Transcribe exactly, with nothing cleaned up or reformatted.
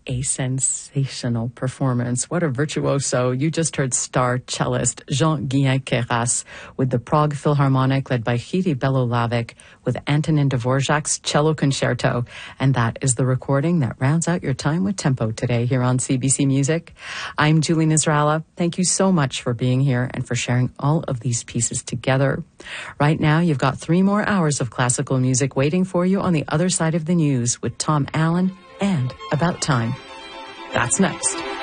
a sensational performance. What a virtuoso. You just heard star cellist Jean-Guillain Queyras with the Prague Philharmonic led by Jiří Belohlávek with Antonin Dvorak's cello concerto. And that is the recording that rounds out your time with Tempo today here on C B C Music. I'm Julie Nizralla. Thank you so much for being here and for sharing all of these pieces together. Right now, you've got three more hours of classical music waiting for you on the other side of the news with Tom Allen and About Time. That's next.